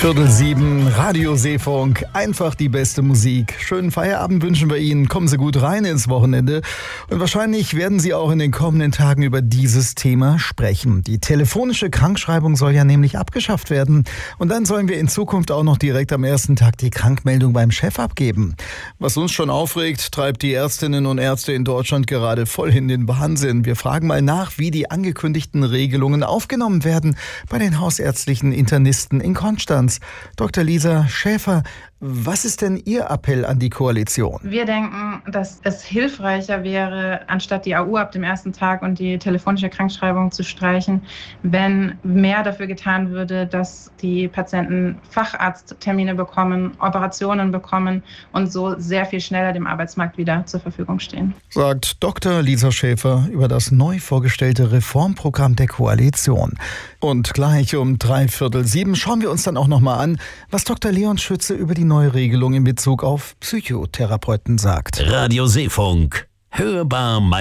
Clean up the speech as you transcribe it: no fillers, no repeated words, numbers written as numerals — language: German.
6:45, Radio Seefunk, einfach die beste Musik. Schönen Feierabend wünschen wir Ihnen, kommen Sie gut rein ins Wochenende und wahrscheinlich werden Sie auch in den kommenden Tagen über dieses Thema sprechen. Die telefonische Krankschreibung soll ja nämlich abgeschafft werden und dann sollen wir in Zukunft auch noch direkt am ersten Tag die Krankmeldung beim Chef abgeben. Was uns schon aufregt, treibt die Ärztinnen und Ärzte in Deutschland gerade voll in den Wahnsinn. Wir fragen mal nach, wie die angekündigten Regelungen aufgenommen werden bei den hausärztlichen Internisten in Konstanz. Dr. Lisa Schäfer, was ist denn Ihr Appell an die Koalition? Wir denken, dass es hilfreicher wäre, anstatt die AU ab dem ersten Tag und die telefonische Krankschreibung zu streichen, wenn mehr dafür getan würde, dass die Patienten Facharzttermine bekommen, Operationen bekommen und so sehr viel schneller dem Arbeitsmarkt wieder zur Verfügung stehen. Sagt Dr. Lisa Schäfer über das neu vorgestellte Reformprogramm der Koalition. Und gleich um 6:45 schauen wir uns dann auch nochmal an, was Dr. Leon Schütze über die neue Regelung in Bezug auf Psychotherapeuten sagt. Radio Seefunk. Hörbar